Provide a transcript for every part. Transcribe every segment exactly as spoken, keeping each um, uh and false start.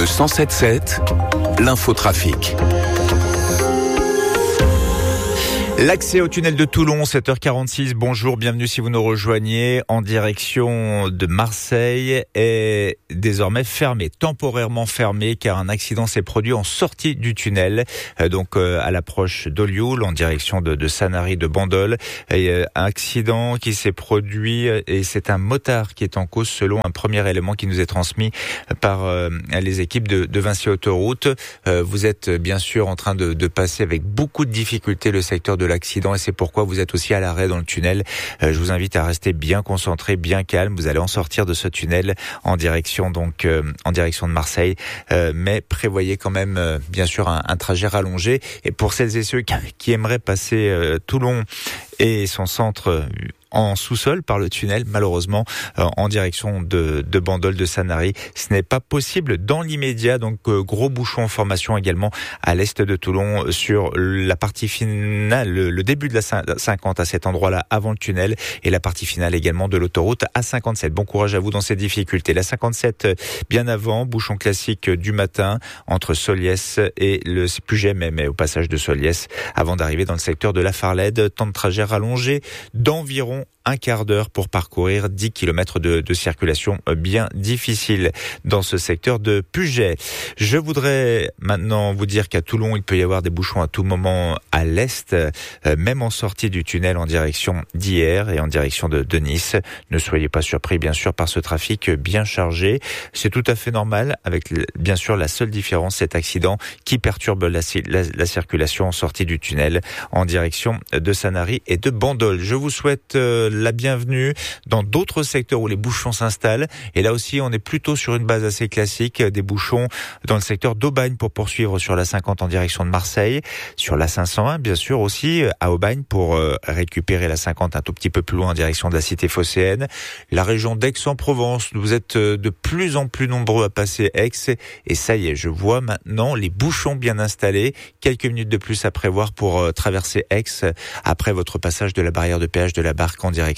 Le cent sept sept, l'infotrafic. L'accès au tunnel de Toulon, sept heures quarante-six. Bonjour, bienvenue si vous nous rejoignez. En direction de Marseille est désormais fermé, temporairement fermé, car un accident s'est produit en sortie du tunnel, euh, donc euh, à l'approche d'Olioul, en direction de, de Sanary, de Bandol. Et, euh, un accident qui s'est produit et c'est un motard qui est en cause, selon un premier élément qui nous est transmis par euh, les équipes de, de Vinci Autoroute. Euh, vous êtes bien sûr en train de, de passer avec beaucoup de difficultés le secteur de l'accident et c'est pourquoi vous êtes aussi à l'arrêt dans le tunnel. Euh, je vous invite à rester bien concentré, bien calme. Vous allez en sortir de ce tunnel en direction donc euh, en direction de Marseille, euh, mais prévoyez quand même euh, bien sûr un, un trajet rallongé. Et pour celles et ceux qui, qui aimeraient passer euh, Toulon et son centre euh, en sous-sol par le tunnel, malheureusement, euh, en direction de, de Bandol, de Sanary. Ce n'est pas possible dans l'immédiat, donc euh, gros bouchon en formation également à l'est de Toulon sur la partie finale, le, le début de la cinquante à cet endroit-là avant le tunnel et la partie finale également de l'autoroute A cinquante-sept. Bon courage à vous dans ces difficultés. La cinquante-sept bien avant, bouchon classique du matin entre Soliès et le Puget, mais, mais au passage de Soliès avant d'arriver dans le secteur de la Farlède. Temps de trajet rallongé d'environ un quart d'heure pour parcourir dix kilomètres de, de circulation bien difficile dans ce secteur de Puget. Je voudrais maintenant vous dire qu'à Toulon, il peut y avoir des bouchons à tout moment à l'est, euh, même en sortie du tunnel en direction d'Hyères et en direction de, de Nice. Ne soyez pas surpris, bien sûr, par ce trafic bien chargé. C'est tout à fait normal, avec bien sûr la seule différence, cet accident qui perturbe la, la, la circulation en sortie du tunnel en direction de Sanary et de Bandol. Je vous souhaite euh, la bienvenue dans d'autres secteurs où les bouchons s'installent. Et là aussi, on est plutôt sur une base assez classique, des bouchons dans le secteur d'Aubagne pour poursuivre sur la cinquante en direction de Marseille, sur la cinq cent un, bien sûr, aussi à Aubagne pour euh, récupérer la cinquante un tout petit peu plus loin en direction de la cité phocéenne. La région d'Aix-en-Provence, vous êtes de plus en plus nombreux à passer Aix et ça y est, je vois maintenant les bouchons bien installés. Quelques minutes de plus à prévoir pour euh, traverser Aix après votre passage de la barrière de péage de la Barque en direction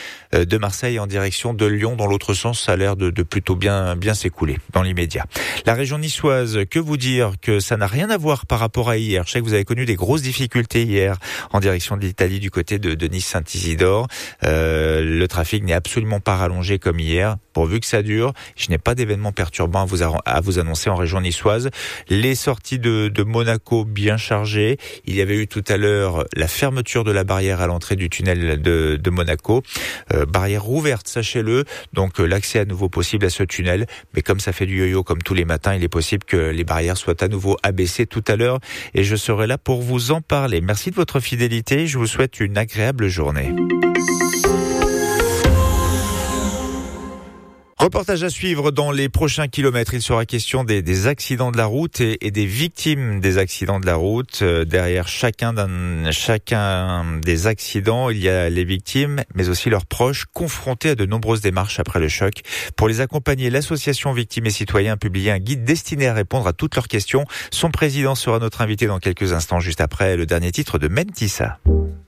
de Marseille en direction de Lyon. Dans l'autre sens, ça a l'air de, de plutôt bien, bien s'écouler dans l'immédiat. La région niçoise, que vous dire que ça n'a rien à voir par rapport à hier. Je sais que vous avez connu des grosses difficultés hier en direction de l'Italie du côté de, de Nice-Saint-Isidore. Euh, le trafic n'est absolument pas rallongé comme hier. Pourvu que ça dure, je n'ai pas d'événement perturbant à vous, à vous annoncer en région niçoise. Les sorties de, de Monaco bien chargées. Il y avait eu tout à l'heure la fermeture de la barrière à l'entrée du tunnel de, de Monaco. Euh, barrière rouverte, sachez-le. Donc euh, l'accès à nouveau possible à ce tunnel. Mais comme ça fait du yo-yo comme tous les matins, il est possible que les barrières soient à nouveau abaissées tout à l'heure. Et je serai là pour vous en parler. Merci de votre fidélité. Je vous souhaite une agréable journée. Reportage à suivre dans les prochains kilomètres. Il sera question des, des accidents de la route et, et des victimes des accidents de la route. Euh, derrière chacun, d'un, chacun des accidents, il y a les victimes, mais aussi leurs proches, confrontés à de nombreuses démarches après le choc. Pour les accompagner, l'association Victimes et Citoyens a publié un guide destiné à répondre à toutes leurs questions. Son président sera notre invité dans quelques instants, juste après le dernier titre de Mentissa.